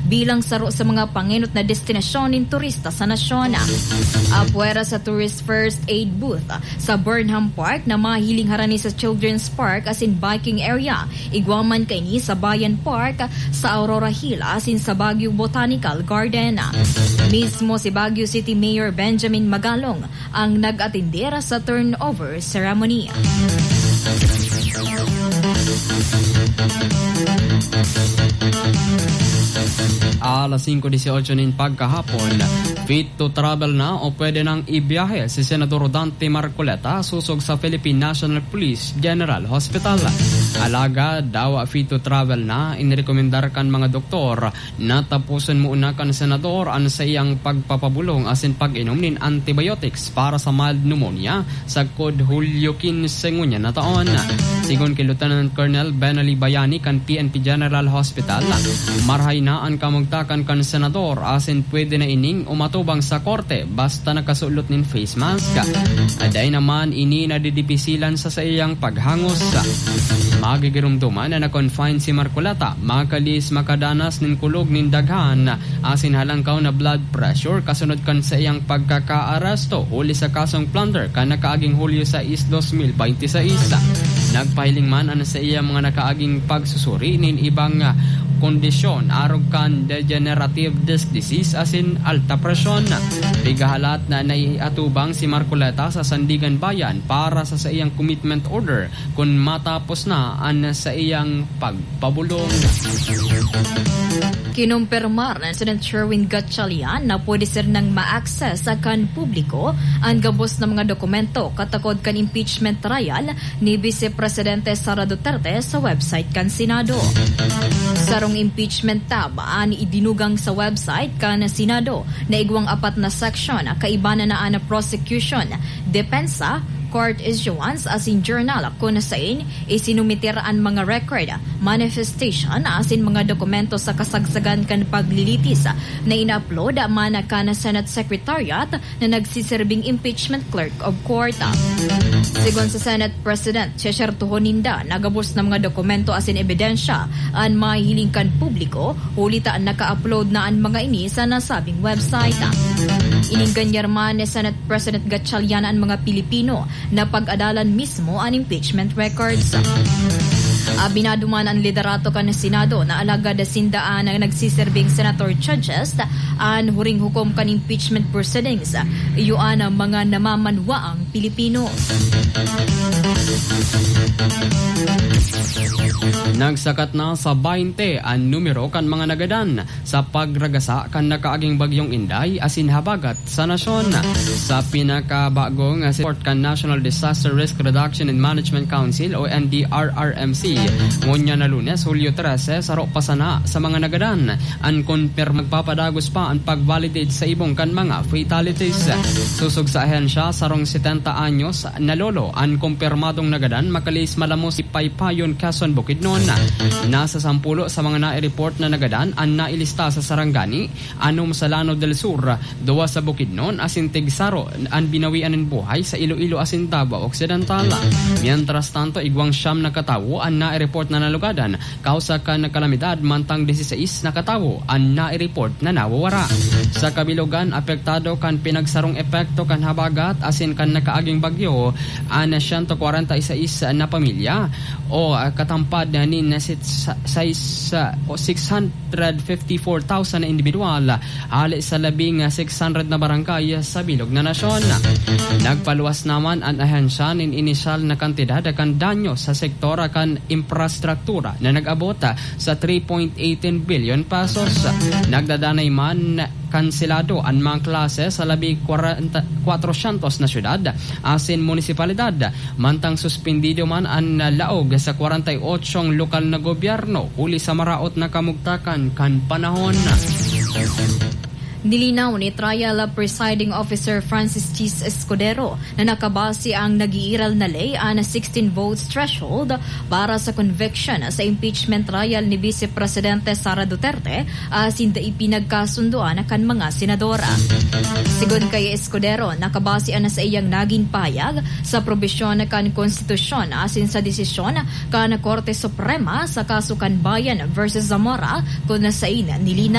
bilang saro sa mga panginot na destinasyon ng turista sa nasyon. Apuera sa Tourist First Aid Booth sa Burnham Park na mahiling harani sa Children's Park as in biking area. Igwaman kay ni sa Bayan Park sa Aurora Hill as in sa Baguio Botanical Garden. Mismo si Baguio City Mayor Benjamin Magalong ang nag-atindera sa turnover ceremony. Alas 5:18 nin pagkahapon, fit to travel na o pwede nang ibiyahe si Senador Dante Marcoleta susog sa Philippine National Police General Hospital. Alaga daw fit to travel na, inirekomendar kan mga doktor na tapusin muna kan senador ang sa iyang pagpapabulong asin pag-inom nin antibiotics para sa mild pneumonia sa kod Hulyo 15 ngunya na taon. Sigon kay Lieutenant Colonel Benali Bayani kan PNP General Hospital, marhay na ang kamugtakan kan senador asin pwede na ining umatubang sa korte basta nakasulot nin face mask. Aday naman ini nadidipisilan sa iyang paghangos. Magigirumduman na na-confine si Marcoleta, makalis makadanas nin kulog nin daghan asin halangkaw na blood pressure kasunod kan sa iyang pagkaka-aresto huli sa kasong plunder kan nakaaging Hulyo 6, 2026. Nagpahiling man ano sa iya mga nakaaging pagsusuri nin ibang kondisyon arog kan degenerative disc disease asin alta presyon. Bigahalat na naiatubang si Marcoleta sa Sandigan Bayan para sa iyang commitment order kung matapos na ang sa iyang pagpabulong. Kinumpirmar ng Senate Sherwin Gatchalian na pwede sir nang ma-access sa kan publiko ang gabos na mga dokumento katakod kan impeachment trial ni Vice Presidente Sara Duterte sa website kan Senado. Sarong impeachment tab ang idinugang sa website kan Senado na igwang 4 na section kaibanan na prosecution, depensa, court issuance as in journal kung nasain isinumitiraan mga record, manifestation as in mga dokumento sa kasagsagan kan paglilitis na ina-upload man ka na Senate Secretariat na nagsiserving impeachment clerk of court. Sigon sa Senate President Cheshire Tuhoninda, nagabos na mga dokumento as in ebidensya ang mahihiling kan publiko hulita naka-upload na ang mga ini sa nasabing website. Ininganyar man ni Senate President Gatchalian ang mga Pilipino na pag-adalan mismo ang impeachment records. Binaduman ang liderato kan Senado na alagad sindaan ang nagsiserving senator judges ang huring hukom kan impeachment proceedings iyuan ang mga namamanwaang Pilipino. Nagsakat na sa 20 ang numero kan mga nagadan sa pagragasa kan nakaaging bagyong Inday asin habagat sa nasyon. Sa pinakabagong report kan National Disaster Risk Reduction and Management Council o NDRRMC ngunya na Lunes, Hulyo 13, saro pasana sa mga nagadan ang confirm magpapadagos pa ang pag-validate sa ibong kan mga fatalities. Susog sa ahensya sarong 70 anyos na lolo ang kumpirmadong nagadan makalis malamos si Paypayon, Quezon, Bukidnon. Nasa 10 sa mga na-report na nagadan ang nailista sa Sarangani, Anom sa Lanao del Sur, 2 sa Bukidnon asin Tigsaro ang binawian ng buhay sa Iloilo asin Davao Occidental. Mientras tanto igwang siyam na katawo ang na-report na nalugadan kausa ka na kalamidad mantang 16 na katawo ang na-report na nawawara. Sa kabilugan apektado kan pinagsarong epekto kan habagat asin kan nakaaging bagyo ang 146 na pamilya o katampad na ni 654,000 na individual hali sa 600 na barangay sa bilog na nasyon. Nagpaluwas naman ang ahensya ng inisyal na kantidad kan danyo sa sektor kan infrastruktura na nag-abot sa 3.18 billion pesos. Nagdadanay man kansilado ang mga klase sa 400 na syudad asin munisipalidad mantang suspendido man ang laog sa 48 lokal na gobyerno huli sa maraot na kamugtakan kan panahon. Nilinaw ni Trial Presiding Officer Francis Chis Escudero na nakabase ang nag-iiral na lay na 16 votes threshold para sa conviction sa impeachment trial ni Vice Presidente Sara Duterte asin da ipinagkasunduan kan mga senadora. Sigon kay Escudero, nakabase na sa iyang naging payag sa probisyon kan konstitusyon asin sa desisyon kan Korte Suprema sa kaso kan Bayan versus Zamora kung nasain nilinaw